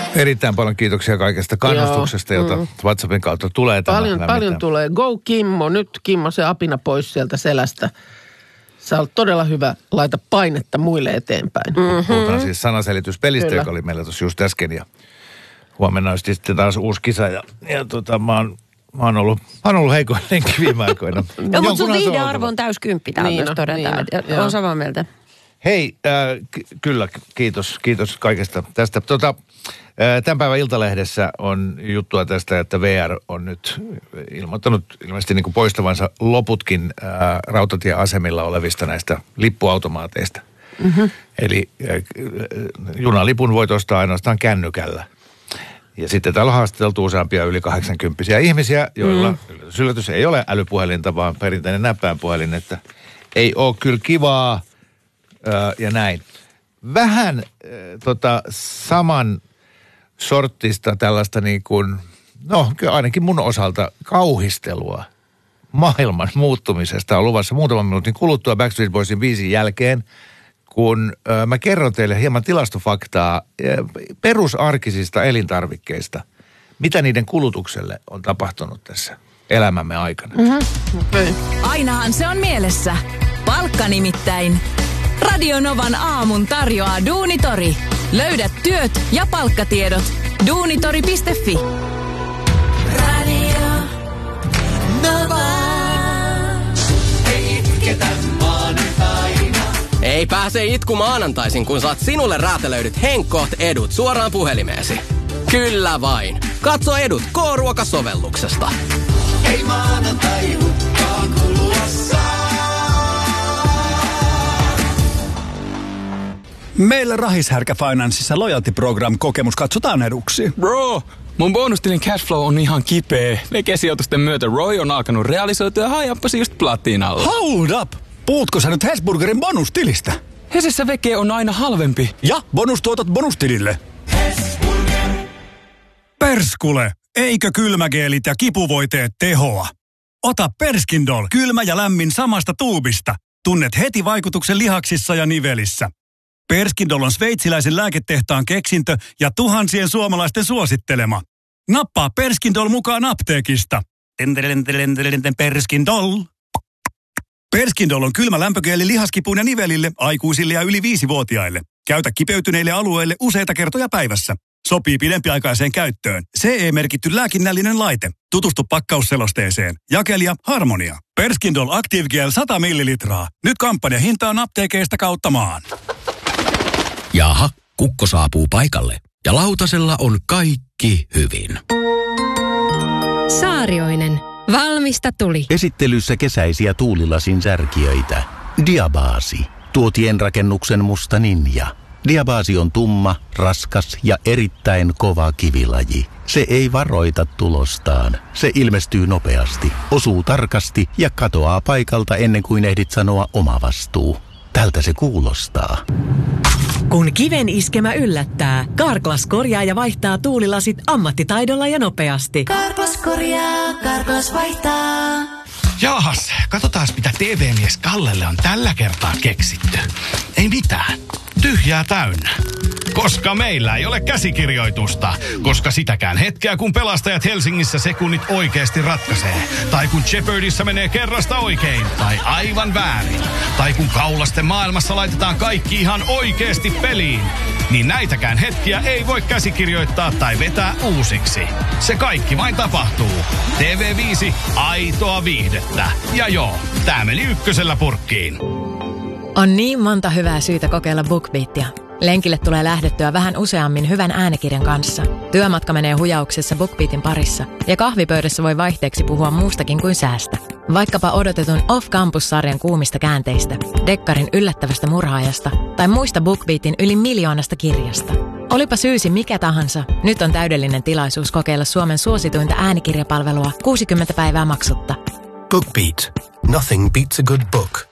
Erittäin paljon kiitoksia kaikesta kannustuksesta, jota WhatsAppin kautta tulee. Paljon tulee. Go Kimmo. Nyt Kimmo se apina pois sieltä selästä. Sä olet todella hyvä. Laita painetta muille eteenpäin. Puhutaan siis sanaselityspelistä, joka oli meillä tuossa just äsken. Ja huomenna olisi sitten taas uusi kisa. Ja mä oon ollut heikoin lenki viime aikoina. No, mutta sun viihdearvo on täyskymppi, täällä myös todetaan. On samaa mieltä. Hei, kyllä, kiitos kaikesta tästä. Tämän päivän Iltalehdessä on juttua tästä, että VR on nyt ilmoittanut ilmeisesti niin kuin poistavansa loputkin rautatieasemilla olevista näistä lippuautomaateista. Eli junalipun voit ostaa ainoastaan kännykällä. Ja sitten täällä on haastateltu useampia yli 80-vuotiaita ihmisiä, joilla yllätys ei ole älypuhelinta, vaan perinteinen näppäinpuhelin, että ei ole kyllä kivaa ja näin. Vähän saman sortista tällaista niin kuin, no ainakin mun osalta kauhistelua maailman muuttumisesta on luvassa muutaman minuutin kuluttua Backstreet Boysin 5 jälkeen, kun mä kerron teille hieman tilastofaktaa perusarkisista elintarvikkeista, mitä niiden kulutukselle on tapahtunut tässä elämämme aikana. Okay. Ainahan se on mielessä. Palkka nimittäin. Radio Novan aamun tarjoaa Duunitori. Löydät työt ja palkkatiedot duunitori.fi. Radio Nova. Ei itketä maanantaina. Ei pääse itku maanantaisin, kun saat sinulle räätälöidyt Henkkoht edut suoraan puhelimeesi. Kyllä vain. Katso edut K-ruokasovelluksesta. Ei maanantai hukkaan kulua saa. Meillä Rahishärkä Financeissa Loyalty Program -kokemus katsotaan eduksi. Bro, mun bonustilin cashflow on ihan kipeä. Vekesijoitusten myötä Roy on alkanut realisoitua ja hajappasi just platinalla. Hold up! Puhutko sä nyt Hesburgerin bonustilistä? Hesessä veke on aina halvempi. Ja bonustuotot bonustilille. Hesburger. Perskule! Eikö kylmägeelit ja kipuvoiteet tehoa? Ota Perskindol, kylmä ja lämmin samasta tuubista. Tunnet heti vaikutuksen lihaksissa ja nivelissä. Perskindol on sveitsiläisen lääketehtaan keksintö ja tuhansien suomalaisten suosittelema. Nappaa Perskindol mukaan apteekista. Perskindol. Perskindol on kylmä lämpögeeli lihaskipuun ja nivelille, aikuisille ja yli 5-vuotiaille. Käytä kipeytyneille alueille useita kertoja päivässä. Sopii pidempiaikaiseen käyttöön. CE-merkitty lääkinnällinen laite. Tutustu pakkausselosteeseen. Jakelija Harmonia. Perskindol Active Gel 100 millilitraa. Nyt kampanjahintaan apteekeista kautta maan. Jaha, kukko saapuu paikalle. Ja lautasella on kaikki hyvin. Saarioinen. Valmista tuli. Esittelyssä kesäisiä tuulilasin särkiöitä. Diabasi. Tuo tienrakennuksen musta ninja. Diabasi on tumma, raskas ja erittäin kova kivilaji. Se ei varoita tulostaan. Se ilmestyy nopeasti, osuu tarkasti ja katoaa paikalta ennen kuin ehdit sanoa oma vastuu. Tältä se kuulostaa. Kun kiven iskemä yllättää, Carglass korjaa ja vaihtaa tuulilasit ammattitaidolla ja nopeasti. Carglass korjaa, Carglass vaihtaa. Jaahas, katsotaas mitä TV-mies Kallelle on tällä kertaa keksitty. Ei mitään. Tyhjää täynnä. Koska meillä ei ole käsikirjoitusta. Koska sitäkään hetkeä, kun pelastajat Helsingissä sekunnit oikeasti ratkaisee. Tai kun Jeopardyssa menee kerrasta oikein. Tai aivan väärin. Tai kun kaulasten maailmassa laitetaan kaikki ihan oikeasti peliin. Niin näitäkään hetkiä ei voi käsikirjoittaa tai vetää uusiksi. Se kaikki vain tapahtuu. TV5, aitoa viihdettä. Ja joo, tää meni ykkösellä purkkiin. On niin monta hyvää syytä kokeilla BookBeatia. Lenkille tulee lähdettyä vähän useammin hyvän äänikirjan kanssa. Työmatka menee hujauksessa BookBeatin parissa. Ja kahvipöydässä voi vaihteeksi puhua muustakin kuin säästä. Vaikkapa odotetun Off-Campus-sarjan kuumista käänteistä, Dekkarin yllättävästä murhaajasta tai muista BookBeatin yli 1 miljoonasta kirjasta. Olipa syysi mikä tahansa, nyt on täydellinen tilaisuus kokeilla Suomen suosituinta äänikirjapalvelua 60 päivää maksutta. BookBeat. Nothing beats a good book.